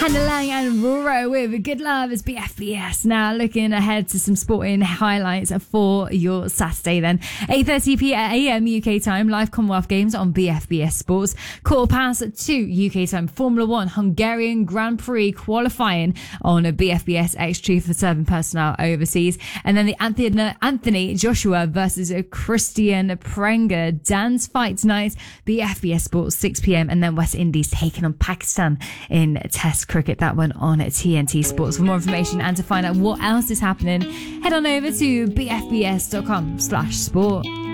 Hannah Lang and Roro with Good Love is BFBS. Now looking ahead to some sporting highlights for your Saturday then. 8:30 a.m. UK time, live Commonwealth Games on BFBS Sports. Quarter past 2 UK time, Formula 1 Hungarian Grand Prix qualifying on a BFBS X3 for serving personnel overseas. And then the Anthony Joshua versus Christian Prenga dance fight tonight, BFBS Sports 6 p.m. And then West Indies taking on Pakistan in Test cricket. That one on TNT Sports. For more information and to find out what else is happening, head on over to bfbs.com/sport.